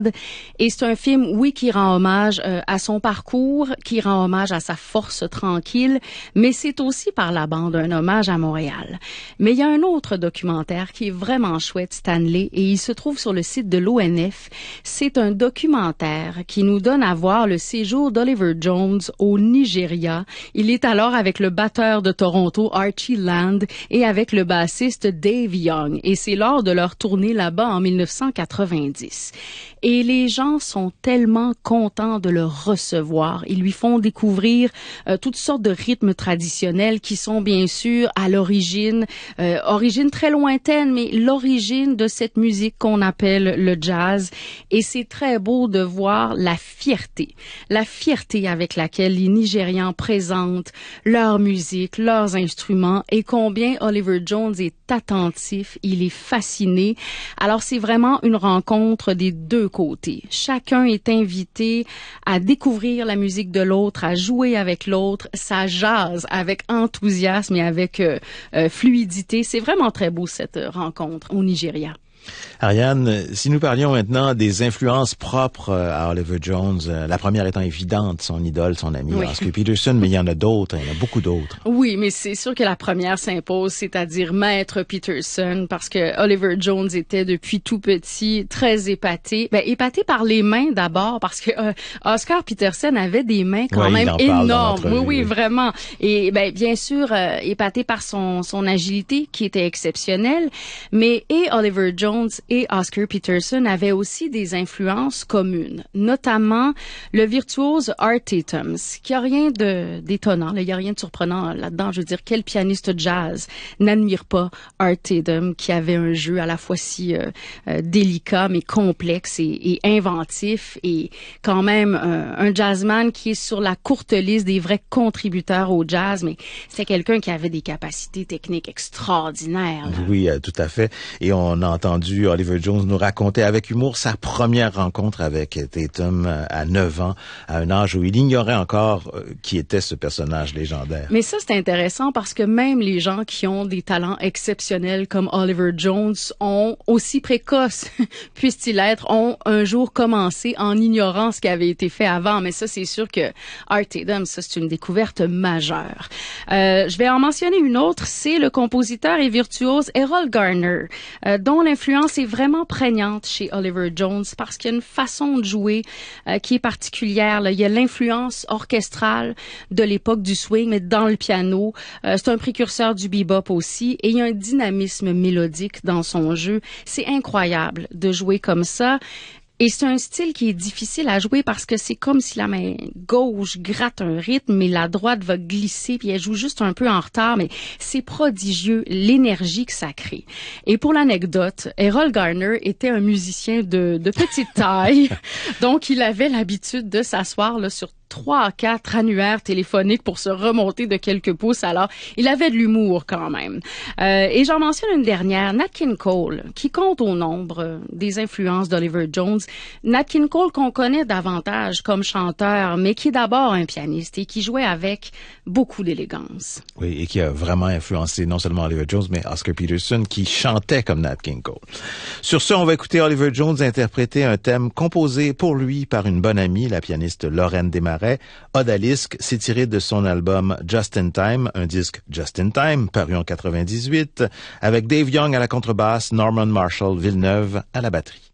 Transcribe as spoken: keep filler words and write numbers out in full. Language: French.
Et c'est un film, oui, qui rend hommage euh, à son parcours, qui rend hommage à sa force tranquille, mais c'est aussi par la bande un hommage à Montréal. Mais il y a un autre documentaire qui est vraiment chouette, Stanley, et il se trouve sur le site de l'O N F. C'est un documentaire qui nous donne à voir le séjour d'Oliver Jones au Nigeria. Il est alors avec le batteur de Toronto, Archie Land, et avec le bassiste Dave Young. Et c'est lors de leur tournée là-bas en mille neuf cent quatre-vingt-dix. Et les gens sont tellement contents de le recevoir. Ils lui font découvrir euh, toutes sortes de rythmes traditionnels qui sont bien sûr à l'origine, euh, origine très lointaine, mais l'origine de cette musique qu'on appelle le jazz. Et c'est très beau de voir la fierté, la fierté avec laquelle les Nigérians présentent leur musique, leurs instruments et combien Oliver Jones est attentif, il est fasciné. Alors c'est vraiment une rencontre des deux côtés. Chacun est invité à découvrir la musique de l'autre, à jouer avec l'autre, ça jase avec enthousiasme et avec euh, euh, fluidité. C'est vraiment très beau cette rencontre au Nigeria. Ariane, si nous parlions maintenant des influences propres à Oliver Jones, la première étant évidente, son idole, son ami oui. Oscar Peterson, mais il y en a d'autres, il y en a beaucoup d'autres. Oui, mais c'est sûr que la première s'impose, c'est-à-dire Maître Peterson, parce que Oliver Jones était depuis tout petit très épaté. Ben, épaté par les mains d'abord, parce que euh, Oscar Peterson avait des mains quand oui, même énormes. Oui, oui, oui, vraiment. Et ben, bien sûr, euh, épaté par son, son agilité qui était exceptionnelle, mais et Oliver Jones et Oscar Peterson avaient aussi des influences communes, notamment le virtuose Art Tatum, qui a rien de d'étonnant, il y a rien de surprenant là-dedans. Je veux dire, quel pianiste jazz n'admire pas Art Tatum, qui avait un jeu à la fois si euh, euh, délicat mais complexe et, et inventif, et quand même euh, un jazzman qui est sur la courte liste des vrais contributeurs au jazz, mais c'est quelqu'un qui avait des capacités techniques extraordinaires. Là. Oui, euh, tout à fait. Et on a entendu Oliver Jones nous racontait avec humour sa première rencontre avec Tatum à neuf ans, à un âge où il ignorait encore qui était ce personnage légendaire. Mais ça, c'est intéressant parce que même les gens qui ont des talents exceptionnels comme Oliver Jones ont, aussi précoces puissent-ils être, ont un jour commencé en ignorant ce qui avait été fait avant. Mais ça, c'est sûr que Art Tatum, ça, c'est une découverte majeure. Euh, je vais en mentionner une autre, c'est le compositeur et virtuose Errol Garner, euh, dont l'influence est vraiment prégnante chez Oliver Jones parce qu'il y a une façon de jouer euh, qui est particulière. Là. Il y a l'influence orchestrale de l'époque du swing, mais dans le piano. Euh, c'est un précurseur du bebop aussi. Et il y a un dynamisme mélodique dans son jeu. C'est incroyable de jouer comme ça. Et c'est un style qui est difficile à jouer parce que c'est comme si la main gauche gratte un rythme, mais la droite va glisser, puis elle joue juste un peu en retard, mais c'est prodigieux, l'énergie que ça crée. Et pour l'anecdote, Errol Garner était un musicien de, de petite taille, donc il avait l'habitude de s'asseoir là sur trois à quatre annuaires téléphoniques pour se remonter de quelques pouces. Alors, il avait de l'humour quand même. Euh, et j'en mentionne une dernière, Nat King Cole, qui compte au nombre des influences d'Oliver Jones. Nat King Cole qu'on connaît davantage comme chanteur, mais qui est d'abord un pianiste et qui jouait avec beaucoup d'élégance. Oui, et qui a vraiment influencé non seulement Oliver Jones, mais Oscar Peterson, qui chantait comme Nat King Cole. Sur ce, on va écouter Oliver Jones interpréter un thème composé pour lui par une bonne amie, la pianiste Lorraine Desmarais. Odalisque, c'est tiré de son album Just in Time, un disque Just in Time, paru en quatre-vingt-dix-huit, avec Dave Young à la contrebasse, Norman Marshall Villeneuve à la batterie.